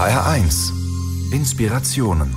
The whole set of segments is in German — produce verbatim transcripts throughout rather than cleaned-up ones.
H R eins Inspirationen.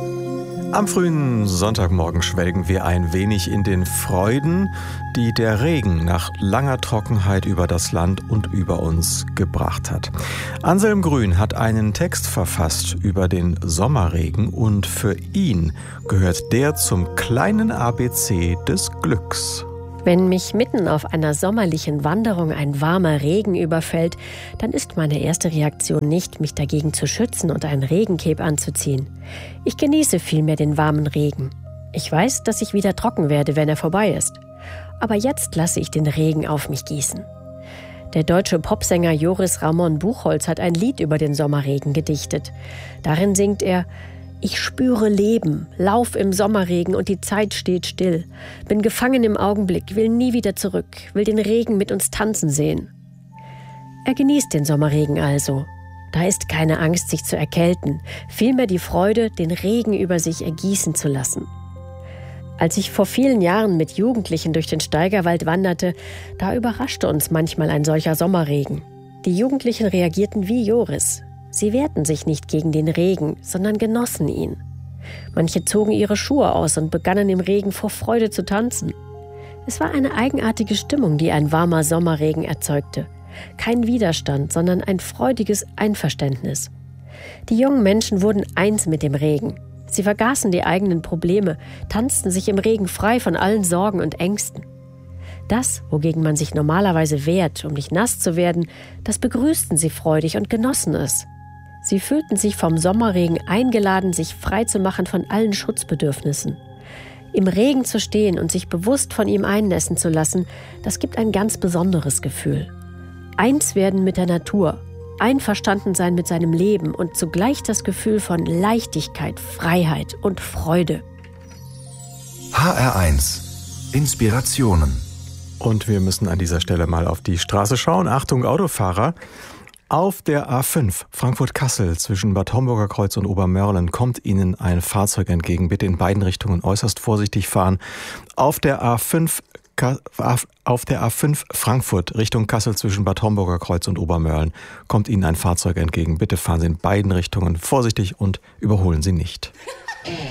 Am frühen Sonntagmorgen schwelgen wir ein wenig in den Freuden, die der Regen nach langer Trockenheit über das Land und über uns gebracht hat. Anselm Grün hat einen Text verfasst über den Sommerregen und für ihn gehört der zum kleinen A B C des Glücks. Wenn mich mitten auf einer sommerlichen Wanderung ein warmer Regen überfällt, dann ist meine erste Reaktion nicht, mich dagegen zu schützen und ein Regencape anzuziehen. Ich genieße vielmehr den warmen Regen. Ich weiß, dass ich wieder trocken werde, wenn er vorbei ist. Aber jetzt lasse ich den Regen auf mich gießen. Der deutsche Popsänger Joris Ramon Buchholz hat ein Lied über den Sommerregen gedichtet. Darin singt er: Ich spüre Leben, lauf im Sommerregen und die Zeit steht still. Bin gefangen im Augenblick, will nie wieder zurück, will den Regen mit uns tanzen sehen. Er genießt den Sommerregen also. Da ist keine Angst, sich zu erkälten, vielmehr die Freude, den Regen über sich ergießen zu lassen. Als ich vor vielen Jahren mit Jugendlichen durch den Steigerwald wanderte, da überraschte uns manchmal ein solcher Sommerregen. Die Jugendlichen reagierten wie Joris. Sie wehrten sich nicht gegen den Regen, sondern genossen ihn. Manche zogen ihre Schuhe aus und begannen im Regen vor Freude zu tanzen. Es war eine eigenartige Stimmung, die ein warmer Sommerregen erzeugte. Kein Widerstand, sondern ein freudiges Einverständnis. Die jungen Menschen wurden eins mit dem Regen. Sie vergaßen die eigenen Probleme, tanzten sich im Regen frei von allen Sorgen und Ängsten. Das, wogegen man sich normalerweise wehrt, um nicht nass zu werden, das begrüßten sie freudig und genossen es. Sie fühlten sich vom Sommerregen eingeladen, sich frei zu machen von allen Schutzbedürfnissen. Im Regen zu stehen und sich bewusst von ihm einnässen zu lassen, das gibt ein ganz besonderes Gefühl. Eins werden mit der Natur, einverstanden sein mit seinem Leben und zugleich das Gefühl von Leichtigkeit, Freiheit und Freude. H R eins Inspirationen. Und wir müssen an dieser Stelle mal auf die Straße schauen. Achtung, Autofahrer! Auf der A fünf Frankfurt-Kassel zwischen Bad Homburger Kreuz und Obermörlen kommt Ihnen ein Fahrzeug entgegen. Bitte in beiden Richtungen äußerst vorsichtig fahren. Auf der A fünf, auf der A fünf Frankfurt Richtung Kassel zwischen Bad Homburger Kreuz und Obermörlen kommt Ihnen ein Fahrzeug entgegen. Bitte fahren Sie in beiden Richtungen vorsichtig und überholen Sie nicht.